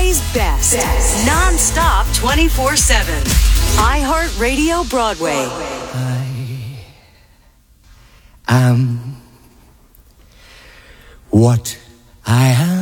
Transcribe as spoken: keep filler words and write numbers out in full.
Broadway's best. best. Non-stop twenty-four seven. iHeartRadio Broadway. I am what I am.